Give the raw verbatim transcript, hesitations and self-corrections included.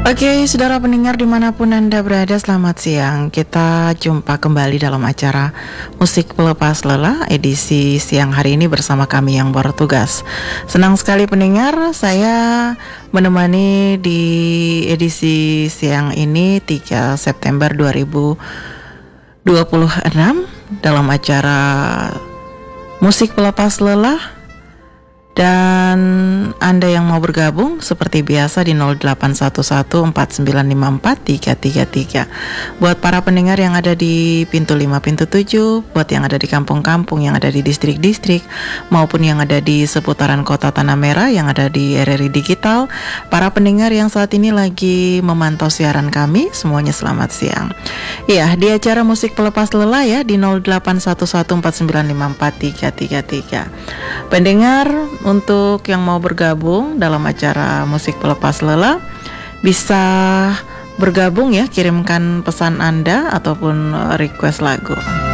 Oke, saudara pendengar dimanapun Anda berada, selamat siang. Kita jumpa kembali dalam acara Musik Pelepas Lelah edisi siang hari ini bersama kami yang bertugas. Senang sekali pendengar, saya menemani di edisi siang ini tiga September dua ribu dua puluh enam dalam acara Musik Pelepas Lelah. Dan Anda yang mau bergabung seperti biasa di nol delapan satu satu empat sembilan lima empat tiga tiga tiga. Buat para pendengar yang ada di pintu lima, pintu tujuh, buat yang ada di kampung-kampung, yang ada di distrik-distrik, maupun yang ada di seputaran kota Tanah Merah, yang ada di R R I Digital, para pendengar yang saat ini lagi memantau siaran kami, semuanya selamat siang. Iya, di acara Musik Pelepas Lelah ya, di nol delapan satu satu empat sembilan lima empat tiga tiga tiga. Pendengar, untuk yang mau bergabung dalam acara Musik Pelepas Lelah, bisa bergabung ya, kirimkan pesan Anda ataupun request lagu.